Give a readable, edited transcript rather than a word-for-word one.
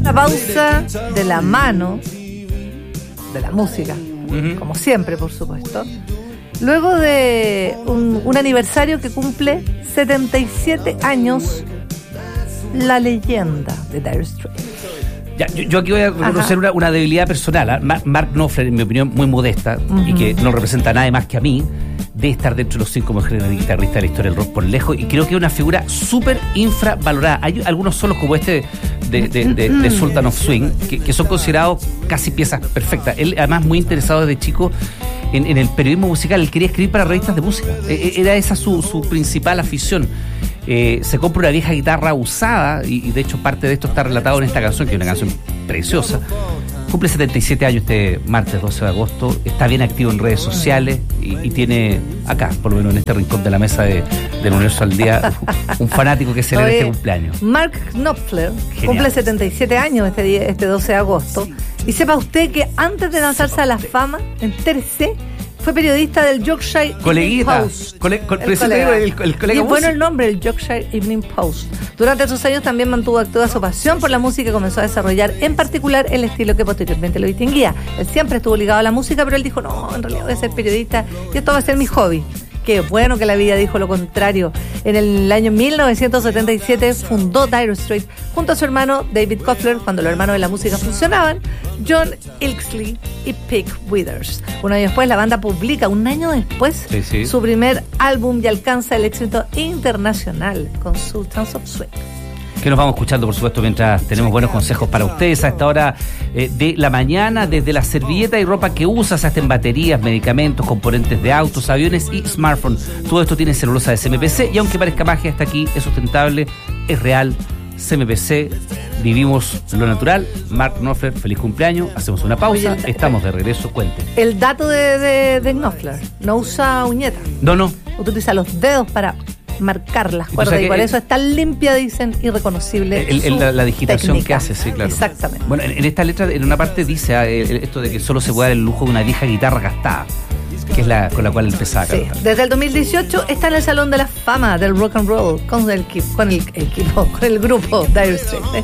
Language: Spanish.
La pausa de la mano de la música, como siempre, por supuesto. Luego de un aniversario que cumple 77 años, la leyenda de Dire Straits. Ya, yo aquí voy a reconocer una debilidad personal. Mark Knopfler, en mi opinión, muy modesta, y que no representa a nadie más que a mí, de estar dentro de los 5 mejores guitarristas de la historia del rock por lejos, y creo que es una figura súper infravalorada. Hay algunos solos como este de Sultan of Swing que son considerados casi piezas perfectas. Él, además, muy interesado desde chico en el periodismo musical. Él quería escribir para revistas de música. Era esa su principal afición. Se compra una vieja guitarra usada, y de hecho parte de esto está relatado en esta canción, que es una canción preciosa. Cumple 77 años este martes 12 de agosto, está bien activo en redes sociales y tiene acá, por lo menos en este rincón de la mesa del Universo al Día, un fanático que celebra este cumpleaños. Mark Knopfler cumple 77 años este 12 de agosto, y sepa usted que antes de lanzarse a la fama, entérese, fue periodista del Yorkshire Evening Post. Y es bueno el nombre, el Yorkshire Evening Post. Durante esos años también mantuvo activa su pasión por la música y comenzó a desarrollar en particular el estilo que posteriormente lo distinguía. Él siempre estuvo ligado a la música, pero él dijo, no, en realidad voy a ser periodista y esto va a ser mi hobby. Qué bueno que la vida dijo lo contrario. En el año 1977 fundó Dire Straits junto a su hermano David Knopfler, cuando los hermanos de la música funcionaban, John Ilksley y Pete Withers. Un año después, la banda publica, su primer álbum y alcanza el éxito internacional con Sultans of Swing. Que nos vamos escuchando, por supuesto, mientras tenemos buenos consejos para ustedes a esta hora de la mañana, desde la servilleta y ropa que usas hasta en baterías, medicamentos, componentes de autos, aviones y smartphones. Todo esto tiene celulosa de CMPC, y aunque parezca magia, hasta aquí es sustentable, es real. CMPC, vivimos lo natural. Mark Knopfler, feliz cumpleaños. Hacemos una pausa, estamos de regreso. Cuente. El dato de Knopfler: no usa uñetas. No. Utiliza los dedos para marcar las cuerdas, y por eso es tan limpia, dicen, irreconocible. La digitación técnica que hace, sí, claro. Exactamente. Bueno, en esta letra, en una parte dice esto de que solo se puede dar el lujo de una vieja guitarra gastada, que es la con la cual empezaba a cantar. Desde el 2018 está en el Salón de la Fama del Rock and Roll con el grupo Dire Straits.